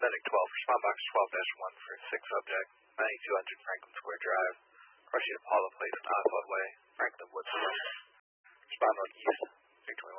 Medic 12, respond box 12-1 for 6 subject, 9200 Franklin Square Drive, Garcia Paula Place, Oswald Way, Franklin Woods. Respond on